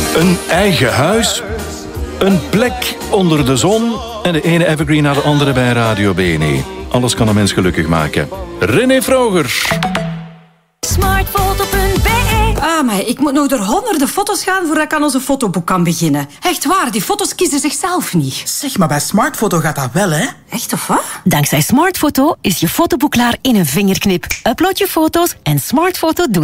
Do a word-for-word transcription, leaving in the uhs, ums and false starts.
Een eigen huis, een plek onder de zon en de ene evergreen naar de andere bij Radio B N E. Alles kan een mens gelukkig maken. René Vroger. smartfoto punt b e. Ah, maar ik moet nog door honderden foto's gaan voordat ik aan onze fotoboek kan beginnen. Echt waar, die foto's kiezen zichzelf niet. Zeg, maar bij Smartfoto gaat dat wel, hè? Echt of wat? Dankzij Smartfoto is je fotoboek klaar in een vingerknip. Upload je foto's en Smartfoto doet